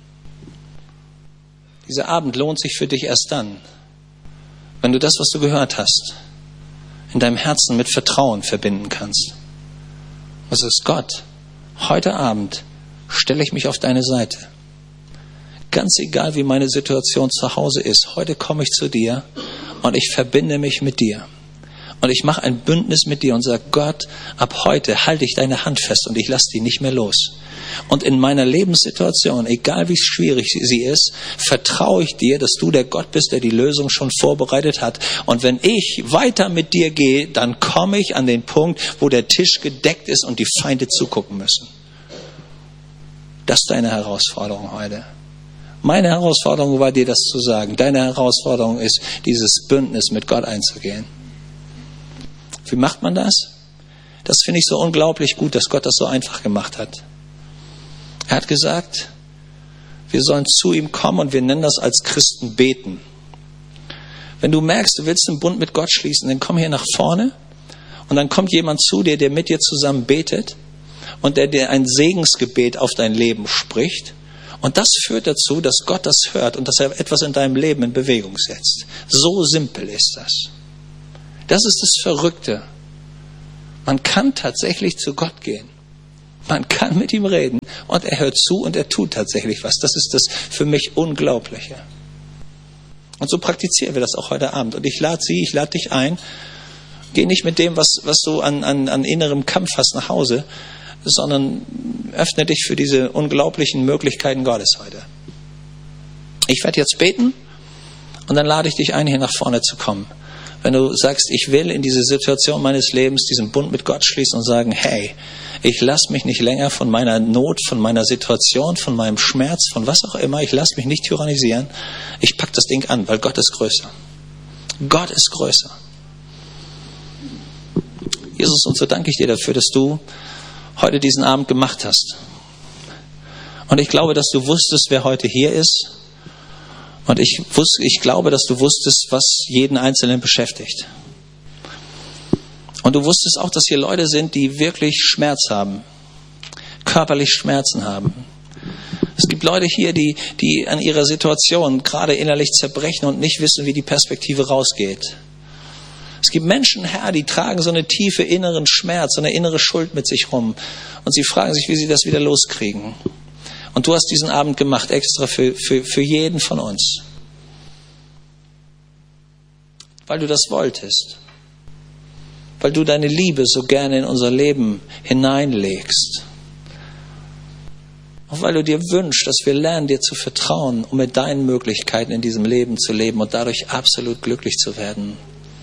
Dieser Abend lohnt sich für dich erst dann, wenn du das, was du gehört hast, in deinem Herzen mit Vertrauen verbinden kannst. Was ist Gott? Heute Abend stelle ich mich auf deine Seite. Ganz egal, wie meine Situation zu Hause ist, heute komme ich zu dir und ich verbinde mich mit dir. Und ich mache ein Bündnis mit dir und sage, Gott, ab heute halte ich deine Hand fest und ich lasse die nicht mehr los. Und in meiner Lebenssituation, egal wie schwierig sie ist, vertraue ich dir, dass du der Gott bist, der die Lösung schon vorbereitet hat. Und wenn ich weiter mit dir gehe, dann komme ich an den Punkt, wo der Tisch gedeckt ist und die Feinde zugucken müssen. Das ist deine Herausforderung heute. Meine Herausforderung war dir das zu sagen. Deine Herausforderung ist, dieses Bündnis mit Gott einzugehen. Wie macht man das? Das finde ich so unglaublich gut, dass Gott das so einfach gemacht hat. Er hat gesagt, wir sollen zu ihm kommen und wir nennen das als Christen beten. Wenn du merkst, du willst einen Bund mit Gott schließen, dann komm hier nach vorne und dann kommt jemand zu dir, der mit dir zusammen betet und der dir ein Segensgebet auf dein Leben spricht. Und das führt dazu, dass Gott das hört und dass er etwas in deinem Leben in Bewegung setzt. So simpel ist das. Das ist das Verrückte. Man kann tatsächlich zu Gott gehen. Man kann mit ihm reden und er hört zu und er tut tatsächlich was. Das ist das für mich Unglaubliche. Und so praktizieren wir das auch heute Abend. Und ich lade dich ein. Geh nicht mit dem, was du an innerem Kampf hast, nach Hause, sondern öffne dich für diese unglaublichen Möglichkeiten Gottes heute. Ich werde jetzt beten und dann lade ich dich ein, hier nach vorne zu kommen. Wenn du sagst, ich will in diese Situation meines Lebens diesen Bund mit Gott schließen und sagen, hey, ich lasse mich nicht länger von meiner Not, von meiner Situation, von meinem Schmerz, von was auch immer, ich lasse mich nicht tyrannisieren. Ich pack das Ding an, weil Gott ist größer. Gott ist größer. Jesus, und so danke ich dir dafür, dass du heute diesen Abend gemacht hast. Und ich glaube, dass du wusstest, wer heute hier ist. Und ich glaube, dass du wusstest, was jeden Einzelnen beschäftigt. Und du wusstest auch, dass hier Leute sind, die wirklich Schmerz haben, körperlich Schmerzen haben. Es gibt Leute hier, die an ihrer Situation gerade innerlich zerbrechen und nicht wissen, wie die Perspektive rausgeht. Es gibt Menschen, Herr, die tragen so eine tiefe inneren Schmerz, so eine innere Schuld mit sich rum. Und sie fragen sich, wie sie das wieder loskriegen. Und du hast diesen Abend gemacht, extra für jeden von uns. Weil du das wolltest. Weil du deine Liebe so gerne in unser Leben hineinlegst. Und weil du dir wünschst, dass wir lernen, dir zu vertrauen, um mit deinen Möglichkeiten in diesem Leben zu leben und dadurch absolut glücklich zu werden.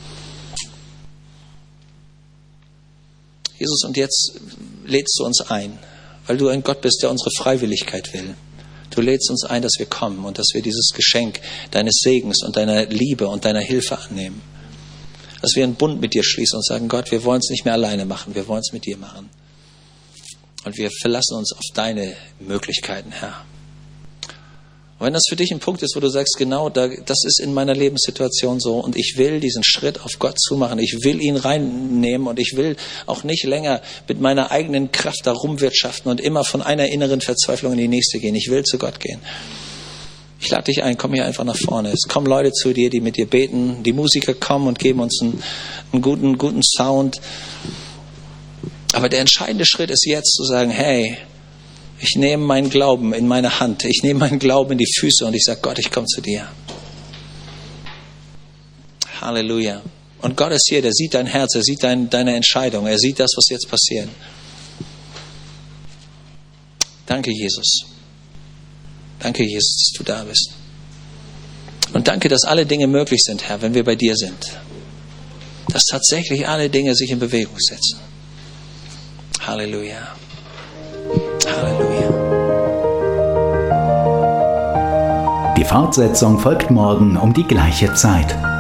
Jesus, und jetzt lädst du uns ein, weil du ein Gott bist, der unsere Freiwilligkeit will. Du lädst uns ein, dass wir kommen und dass wir dieses Geschenk deines Segens und deiner Liebe und deiner Hilfe annehmen. Dass wir einen Bund mit dir schließen und sagen, Gott, wir wollen es nicht mehr alleine machen, wir wollen es mit dir machen. Und wir verlassen uns auf deine Möglichkeiten, Herr. Und wenn das für dich ein Punkt ist, wo du sagst, genau, das ist in meiner Lebenssituation so und ich will diesen Schritt auf Gott zumachen, ich will ihn reinnehmen und ich will auch nicht länger mit meiner eigenen Kraft da rumwirtschaften und immer von einer inneren Verzweiflung in die nächste gehen. Ich will zu Gott gehen. Ich lade dich ein, komm hier einfach nach vorne. Es kommen Leute zu dir, die mit dir beten. Die Musiker kommen und geben uns einen guten Sound. Aber der entscheidende Schritt ist jetzt zu sagen, hey, ich nehme meinen Glauben in meine Hand. Ich nehme meinen Glauben in die Füße und ich sage, Gott, ich komme zu dir. Halleluja. Und Gott ist hier, der sieht dein Herz, er sieht deine Entscheidung, er sieht das, was jetzt passiert. Danke, Jesus. Danke, Jesus, dass du da bist. Und danke, dass alle Dinge möglich sind, Herr, wenn wir bei dir sind. Dass tatsächlich alle Dinge sich in Bewegung setzen. Halleluja. Halleluja. Die Fortsetzung folgt morgen um die gleiche Zeit.